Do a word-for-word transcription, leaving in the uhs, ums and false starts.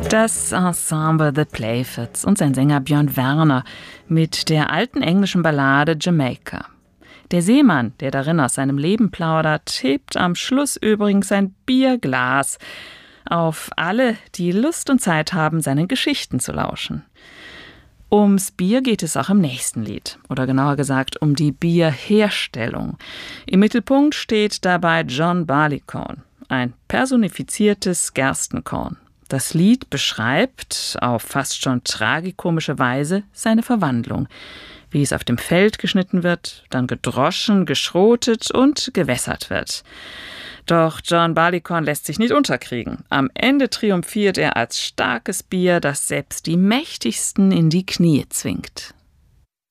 Das Ensemble The Playfits und sein Sänger Björn Werner mit der alten englischen Ballade Jamaica. Der Seemann, der darin aus seinem Leben plaudert, hebt am Schluss übrigens ein Bierglas auf alle, die Lust und Zeit haben, seinen Geschichten zu lauschen. Ums Bier geht es auch im nächsten Lied, oder genauer gesagt um die Bierherstellung. Im Mittelpunkt steht dabei John Barleycorn, ein personifiziertes Gerstenkorn. Das Lied beschreibt auf fast schon tragikomische Weise seine Verwandlung, wie es auf dem Feld geschnitten wird, dann gedroschen, geschrotet und gewässert wird. Doch John Barleycorn lässt sich nicht unterkriegen. Am Ende triumphiert er als starkes Bier, das selbst die Mächtigsten in die Knie zwingt.